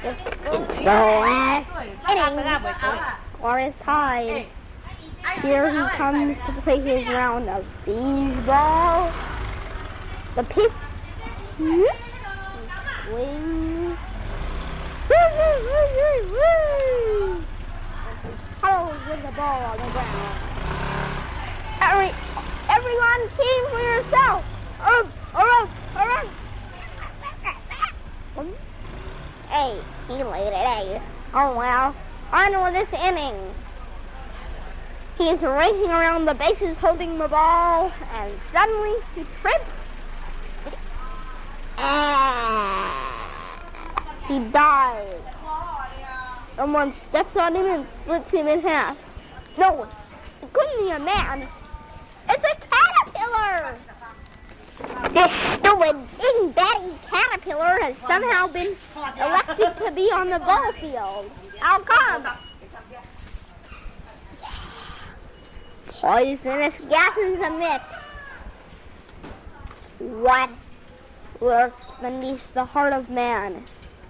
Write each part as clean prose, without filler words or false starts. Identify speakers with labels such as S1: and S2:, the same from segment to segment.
S1: It's the last inning. Score is tied. Here he comes to play his round of baseball. The pitch. Swing. Hollows with the ball on the ground. Everyone team for yourself. Hey, he laid it, eh? Oh well, on with this inning. He's racing around the bases holding the ball, and suddenly he trips. He dies. Someone steps on him and splits him in half. No, it couldn't be a man. It's a caterpillar! This stupid, big, batty caterpillar has somehow been elected to be on the ball field. How come? Poisonous gases emit. What lurks beneath the heart of man?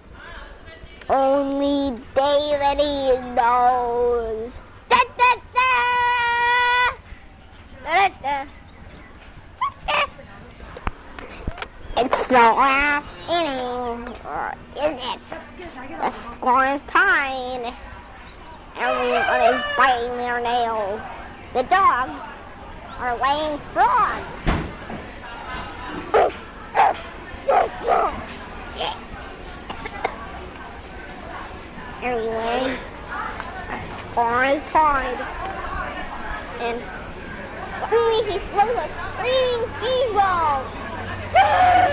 S1: Only David knows. Da, da, da! Da, da, da. It's the last inning, or is it? The score is tied. Everyone is biting their nails. The dogs are laying frogs. Anyway, the score is tied. And suddenly he throws a screaming speedball.